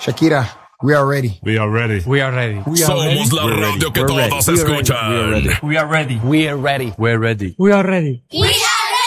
Shakira, we are ready. We are ready. We are ready. Somos la radio que todos escuchan. We are ready. We are ready. We are ready. We're ready. We are ready. We are